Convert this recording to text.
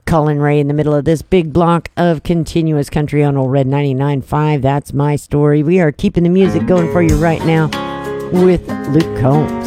Colin Ray in the middle of this big block of continuous country on Old Red 99.5. That's my story. We are keeping the music going for you right now with Luke Combs.